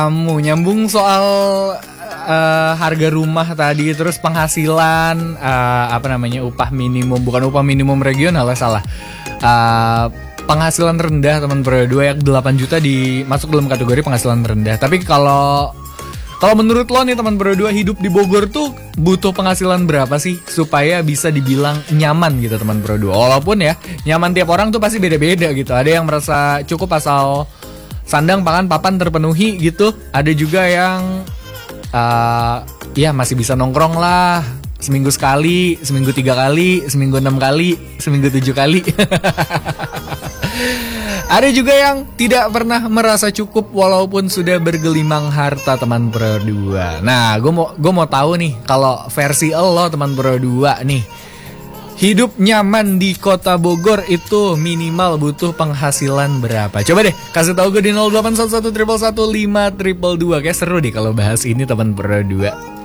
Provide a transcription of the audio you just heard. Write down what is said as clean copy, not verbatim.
Kamu nyambung soal harga rumah tadi, terus penghasilan upah minimum, bukan upah minimum regional ya, salah. Penghasilan rendah teman berdua, yang 8 juta masuk dalam kategori penghasilan rendah. Tapi kalau menurut lo nih teman berdua, hidup di Bogor tuh butuh penghasilan berapa sih supaya bisa dibilang nyaman gitu teman berdua? Walaupun ya nyaman tiap orang tuh pasti beda-beda gitu. Ada yang merasa cukup asal sandang pangan papan terpenuhi gitu. Ada juga yang ya masih bisa nongkrong lah, seminggu sekali, seminggu 3 kali, seminggu 6 kali, seminggu 7 kali. Ada juga yang tidak pernah merasa cukup walaupun sudah bergelimang harta teman berdua. Nah, gue mau tahu nih, kalau versi lo teman berdua nih, hidup nyaman di kota Bogor itu minimal butuh penghasilan berapa? Coba deh kasih tahu gue di 0811 111 522. Kayak seru deh kalau bahas ini teman berdua.